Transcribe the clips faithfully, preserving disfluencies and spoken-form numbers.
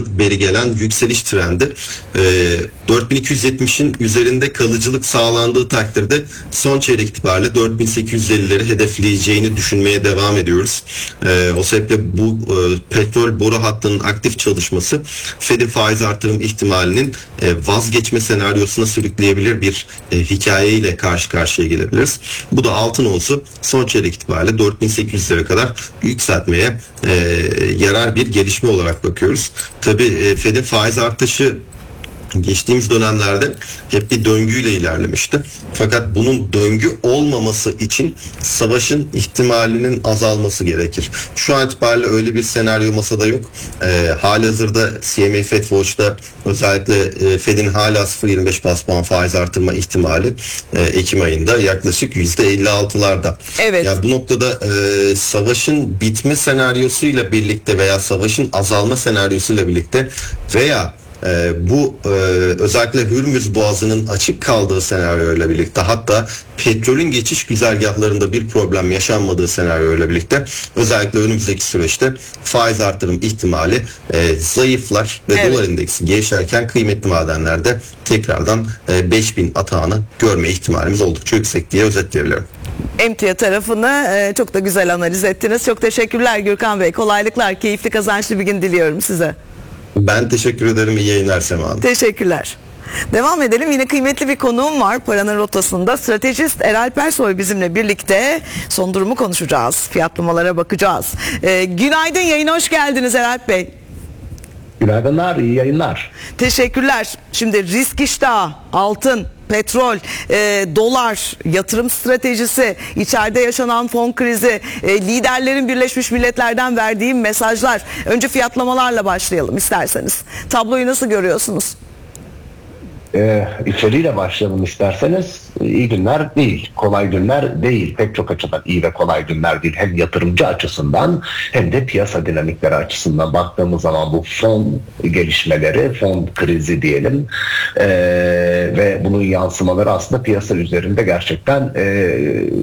başından beri gelen yükseliş trendi e, dört bin iki yüz yetmişin üzerinde kalıcılık sağlandığı takdirde son çeyrek itibariyle dört bin sekiz yüz ellileri hedefleyeceğini düşünmeye devam ediyoruz. E, o sebeple bu e, petrol boru hattının aktif çalışması Fed'in faiz artırım ihtimalinin e, vazgeçme senaryosuna sürükleyebilir bir e, hikayeyle karşı karşıya gelebiliriz. Bu da altın onsu son çeyrek itibariyle dört bin sekiz yüzlere kadar yükseltmeye e, yarar bir gelişme olarak bakıyoruz. Tabii e, Fed'in faiz artışı geçtiğimiz dönemlerde hep bir döngüyle ilerlemişti. Fakat bunun döngü olmaması için savaşın ihtimalinin azalması gerekir. Şu an itibariyle öyle bir senaryo masada yok. E, halihazırda C M E Fed Watch'ta özellikle e, Fed'in hala sıfır virgül yirmi beş bas puan faiz artırma ihtimali e, Ekim ayında yaklaşık yüzde elli altılarda. Evet. Yani bu noktada e, savaşın bitme senaryosuyla birlikte veya savaşın azalma senaryosuyla birlikte veya Ee, bu e, özellikle Hürmüz Boğazı'nın açık kaldığı senaryoyla birlikte, hatta petrolün geçiş güzergahlarında bir problem yaşanmadığı senaryoyla birlikte özellikle önümüzdeki süreçte faiz artırım ihtimali e, zayıflar ve evet. dolar endeksi gevşerken kıymetli madenlerde tekrardan e, beş bin atağını görme ihtimalimiz oldukça yüksek diye özetleyebilirim. Emtia tarafını e, çok da güzel analiz ettiniz. Çok teşekkürler Gürkan Bey. Kolaylıklar, keyifli, kazançlı bir gün diliyorum size. Ben teşekkür ederim. İyi yayınlar Sema Hanım. Teşekkürler. Devam edelim. Yine kıymetli bir konuğum var. Paranın rotasında stratejist Eralp Ersoy bizimle birlikte son durumu konuşacağız. Fiyatlamalara bakacağız. Ee, günaydın, yayına hoş geldiniz Eralp Bey. Günaydınlar, iyi yayınlar. Teşekkürler. Şimdi risk iştahı, altın, petrol, e, dolar, yatırım stratejisi, içeride yaşanan fon krizi, e, liderlerin Birleşmiş Milletler'den verdiği mesajlar. Önce fiyatlamalarla başlayalım isterseniz. Tabloyu nasıl görüyorsunuz? Ee, içeriğiyle başlayalım isterseniz. İyi günler değil, kolay günler değil. Pek çok açıdan iyi ve kolay günler değil. Hem yatırımcı açısından hem de piyasa dinamikleri açısından baktığımız zaman bu fon gelişmeleri, fon krizi diyelim ee, ve bunun yansımaları aslında piyasa üzerinde gerçekten ee,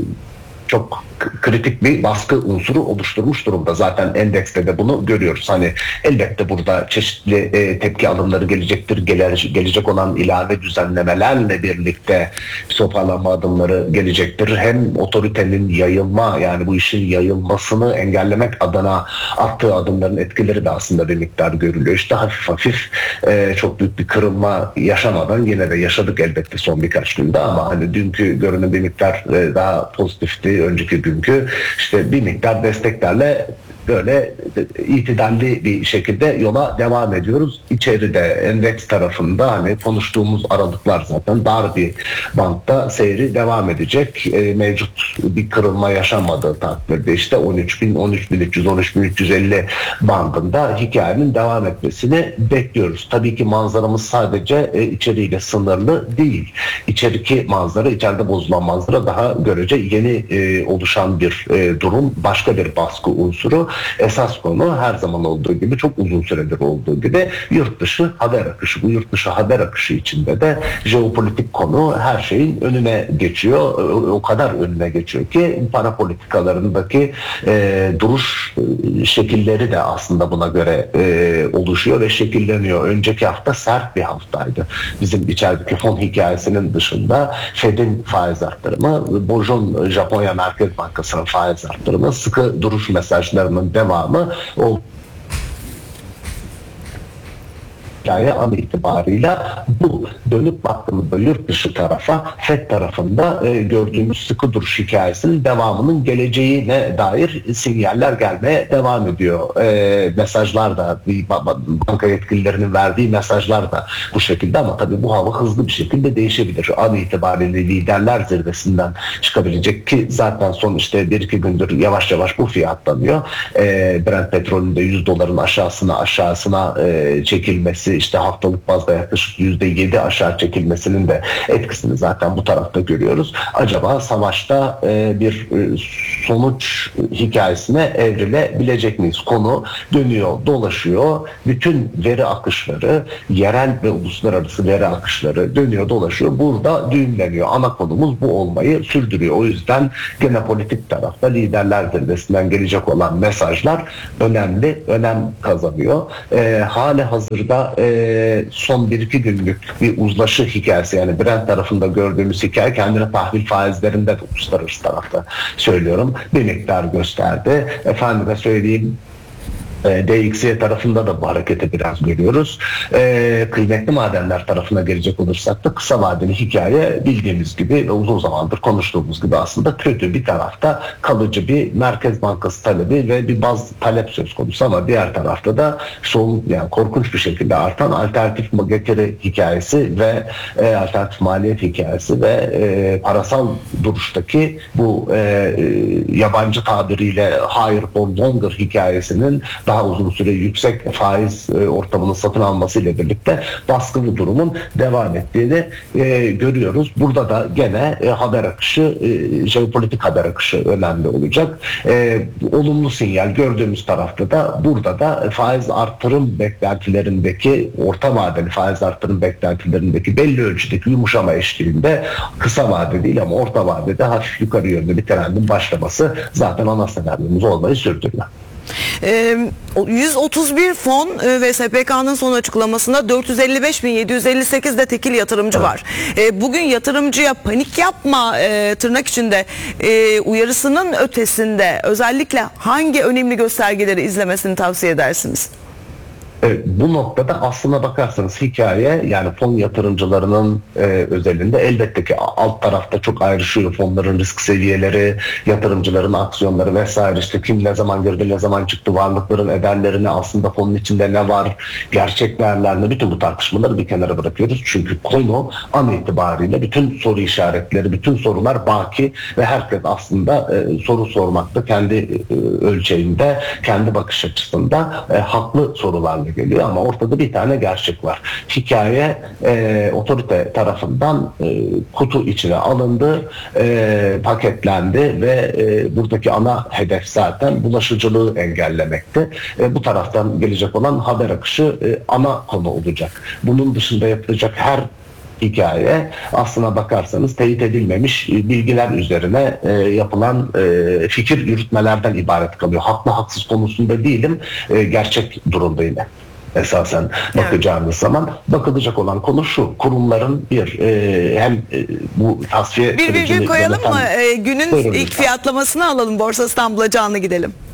çok kritik bir baskı unsuru oluşturmuş durumda. Zaten endekste de bunu görüyoruz. Hani elbette burada çeşitli e, tepki alımları gelecektir. Gele, gelecek olan ilave düzenlemelerle birlikte toparlanma adımları gelecektir. Hem otoritenin yayılma, yani bu işin yayılmasını engellemek adına attığı adımların etkileri de aslında bir miktar görülüyor. İşte hafif hafif e, çok büyük bir kırılma yaşamadan yine de yaşadık elbette son birkaç günde, ama hani dünkü görünüm bir miktar e, daha pozitifti. Önceki günkü işte bir miktar desteklerle böyle itidalli bir şekilde yola devam ediyoruz. İçeride endeks tarafında hani konuştuğumuz aralıklar zaten dar bir bantta seyri devam edecek. E, mevcut bir kırılma yaşanmadığı takdirde işte on üç bin, on üç bin üç yüz, on üç bin üç yüz elli bandında hikayenin devam etmesini bekliyoruz. Tabii ki manzaramız sadece e, içeriğiyle sınırlı değil. İçeriki manzara, içeride bozulan manzara daha görece yeni e, oluşan bir e, durum, başka bir baskı unsuru. Esas konu her zaman olduğu gibi, çok uzun süredir olduğu gibi yurt dışı haber akışı. Bu yurt dışı haber akışı içinde de jeopolitik konu her şeyin önüne geçiyor. O kadar önüne geçiyor ki para politikalarındaki e, duruş şekilleri de aslında buna göre e, oluşuyor ve şekilleniyor. Önceki hafta sert bir haftaydı. Bizim içerideki fon hikayesinin dışında Fed'in faiz arttırımı, Bojun Japonya Merkez Bankası'nın faiz arttırımı, sıkı duruş mesajlarının devamı oldu. Hikaye an itibarıyla bu. Dönüp baktığımızda yurt dışı tarafa, Fed tarafında e, gördüğümüz sıkı duruş hikayesinin devamının geleceğine dair sinyaller gelmeye devam ediyor. E, mesajlar da, banka yetkililerinin verdiği mesajlar da bu şekilde, ama tabii bu hava hızlı bir şekilde değişebilir. An itibariyle liderler zirvesinden çıkabilecek ki zaten son işte bir iki gündür yavaş yavaş bu fiyatlanıyor. E, Brent petrolünde yüz doların aşağısına aşağısına e, çekilmesi etkisi, işte haftalık bazda yaklaşık yüzde yedi aşağı çekilmesinin de etkisini zaten bu tarafta görüyoruz. Acaba savaşta e, bir e, sonuç hikayesine evrilebilecek miyiz? Konu dönüyor, dolaşıyor. Bütün veri akışları, yerel ve uluslararası veri akışları dönüyor, dolaşıyor. Burada düğümleniyor. Ana konumuz bu olmayı sürdürüyor. O yüzden gene politik tarafta liderler zirvesinden gelecek olan mesajlar önemli, önem kazanıyor. E, hali hazırda e, son bir iki günlük bir uzlaşı hikayesi, yani Brent tarafında gördüğümüz hikaye kendine tahvil faizlerinde de uluslararası tarafta söylüyorum bir miktar gösterdi. Efendime söyleyeyim, D X Y tarafında da bu hareketi biraz görüyoruz. E, kıymetli madenler tarafına gelecek olursak da kısa vadeli hikaye bildiğimiz gibi ve uzun zamandır konuştuğumuz gibi aslında kötü. Bir tarafta kalıcı bir Merkez Bankası talebi ve bir baz talep söz konusu, ama diğer tarafta da son, yani korkunç bir şekilde artan alternatif getiri hikayesi ve e, alternatif maliyet hikayesi ve e, parasal duruştaki bu e, yabancı tabiriyle higher for longer hikayesinin daha uzun süre yüksek faiz e, ortamını satın almasıyla birlikte baskılı durumun devam ettiğini e, görüyoruz. Burada da gene e, haber akışı, e, jeopolitik haber akışı önemli olacak. E, olumlu sinyal gördüğümüz tarafta da burada da faiz artırım beklentilerindeki, orta vadeli faiz artırım beklentilerindeki belli ölçüdeki yumuşama eşliğinde kısa vade değil ama orta vadede hafif yukarı yönlü bir trendin başlaması zaten ana senaryomuz olmayı sürdürüyor. yüz otuz bir fon ve S P K'nın son açıklamasında dört yüz elli beş bin yedi yüz elli sekiz de tekil yatırımcı var. Bugün yatırımcıya panik yapma tırnak içinde uyarısının ötesinde özellikle hangi önemli göstergeleri izlemesini tavsiye edersiniz? Evet, bu noktada aslına bakarsanız hikaye, yani fon yatırımcılarının e, özelinde elbette ki alt tarafta çok ayrışıyor. Fonların risk seviyeleri, yatırımcıların aksiyonları vesaire, işte kim ne zaman girdi, ne zaman çıktı, varlıkların ederlerini, aslında fonun içinde ne var, gerçek değerler, bütün bu tartışmaları bir kenara bırakıyoruz. Çünkü konu an itibariyle bütün soru işaretleri, bütün sorular baki ve herkes aslında e, soru sormakta kendi e, ölçeğinde, kendi bakış açısında e, haklı sorularla geliyor, ama ortada bir tane gerçek var. Hikaye e, otorite tarafından e, kutu içine alındı, e, paketlendi ve e, buradaki ana hedef zaten bulaşıcılığı engellemekti. E, bu taraftan gelecek olan haber akışı e, ana konu olacak. Bunun dışında yapılacak her hikaye aslına bakarsanız teyit edilmemiş bilgiler üzerine e, yapılan e, fikir yürütmelerden ibaret kalıyor. Haklı haksız konusunda değilim, e, gerçek durumda yine. Esasen bakacağımız evet. zaman bakılacak olan konu şu: kurumların bir e, hem e, bu tasfiye bir virgül koyalım mı? E, günün Buyurun ilk lütfen. fiyatlamasını alalım. Borsa İstanbul'a canlı gidelim.